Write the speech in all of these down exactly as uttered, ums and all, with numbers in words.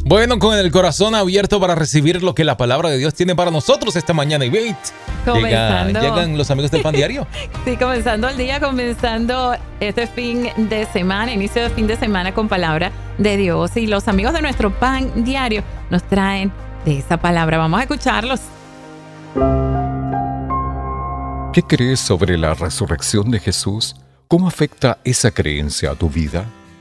Bueno, con el corazón abierto para recibir lo que la palabra de Dios tiene para nosotros esta mañana. Y wait, llega, llegan los amigos del Pan Diario. Sí, comenzando el día, comenzando este fin de semana, inicio de fin de semana con palabra de Dios. Y los amigos de nuestro Pan Diario nos traen de esa palabra. Vamos a escucharlos. ¿Qué crees sobre la resurrección de Jesús? ¿Cómo afecta esa creencia a tu vida?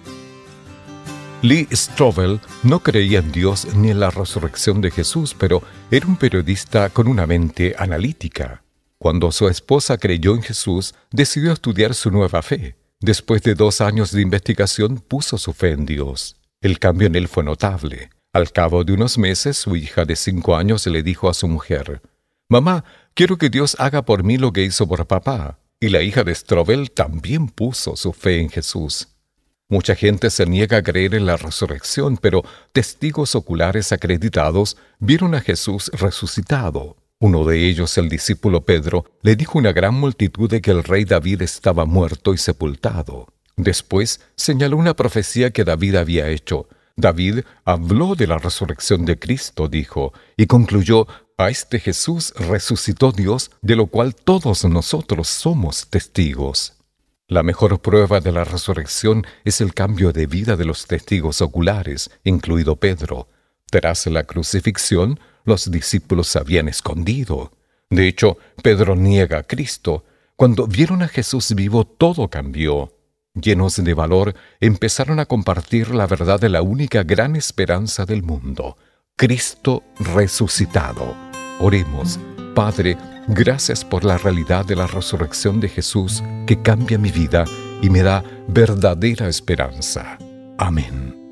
Lee Strobel no creía en Dios ni en la resurrección de Jesús, pero era un periodista con una mente analítica. Cuando su esposa creyó en Jesús, decidió estudiar su nueva fe. Después de dos años de investigación, puso su fe en Dios. El cambio en él fue notable. Al cabo de unos meses, su hija de cinco años le dijo a su mujer: «Mamá, quiero que Dios haga por mí lo que hizo por papá». Y la hija de Strobel también puso su fe en Jesús. Mucha gente se niega a creer en la resurrección, pero testigos oculares acreditados vieron a Jesús resucitado. Uno de ellos, el discípulo Pedro, le dijo a una gran multitud de que el rey David estaba muerto y sepultado. Después señaló una profecía que David había hecho. David habló de la resurrección de Cristo, dijo, y concluyó: «A este Jesús resucitó Dios, de lo cual todos nosotros somos testigos». La mejor prueba de la resurrección es el cambio de vida de los testigos oculares, incluido Pedro. Tras la crucifixión, los discípulos se habían escondido. De hecho, Pedro niega a Cristo. Cuando vieron a Jesús vivo, todo cambió. Llenos de valor, empezaron a compartir la verdad de la única gran esperanza del mundo: Cristo resucitado. Oremos. Padre, gracias por la realidad de la resurrección de Jesús que cambia mi vida y me da verdadera esperanza. Amén.